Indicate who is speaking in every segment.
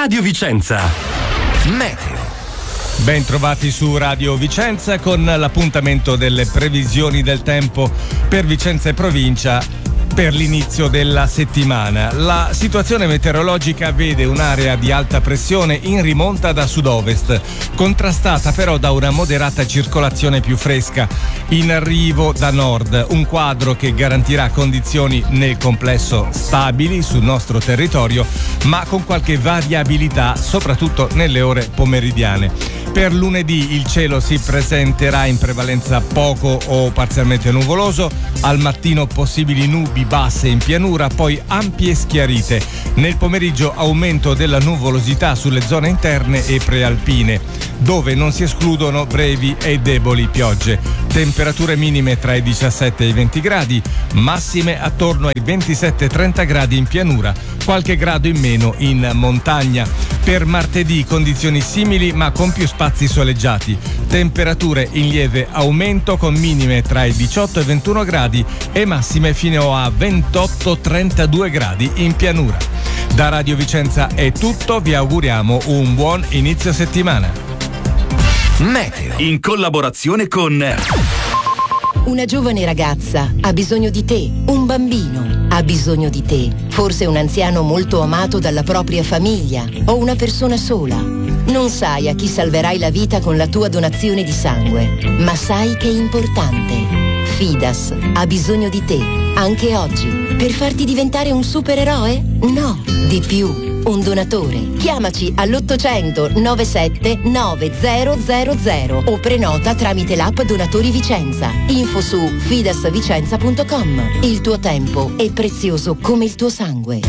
Speaker 1: Radio Vicenza. Meteo.
Speaker 2: Ben trovati su Radio Vicenza con l'appuntamento delle previsioni del tempo per Vicenza e provincia per l'inizio della settimana. La situazione meteorologica vede un'area di alta pressione in rimonta da sud-ovest, contrastata però da una moderata circolazione più fresca in arrivo da nord, un quadro che garantirà condizioni nel complesso stabili sul nostro territorio, ma con qualche variabilità soprattutto nelle ore pomeridiane. Per lunedì il cielo si presenterà in prevalenza poco o parzialmente nuvoloso, al mattino possibili nubi basse in pianura, poi ampie schiarite. Nel pomeriggio aumento della nuvolosità sulle zone interne e prealpine, dove non si escludono brevi e deboli piogge. Temperature minime tra i 17 e i 20 gradi, massime attorno ai 27-30 gradi in pianura, qualche grado in meno in montagna. Per martedì condizioni simili ma con più spazi soleggiati, temperature in lieve aumento con minime tra i 18 e 21 gradi e massime fino a 28-32 gradi in pianura. Da Radio Vicenza è tutto, vi auguriamo un buon inizio settimana.
Speaker 1: Meteo in collaborazione con
Speaker 3: Una giovane ragazza ha bisogno di te, un bambino ha bisogno di te, forse un anziano molto amato dalla propria famiglia o una persona sola. Non sai a chi salverai la vita con la tua donazione di sangue, ma sai che è importante. Fidas ha bisogno di te, anche oggi, per farti diventare un supereroe? No, di più. Un donatore. Chiamaci all'800 97 9000 o prenota tramite l'app Donatori Vicenza. Info su fidasvicenza.com. Il tuo tempo è prezioso come il tuo sangue.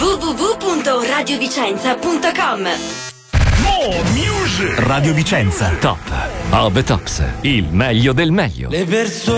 Speaker 4: www.radiovicenza.com.
Speaker 1: Radio Vicenza. Top of the Tops. Il meglio del meglio.
Speaker 5: Le persone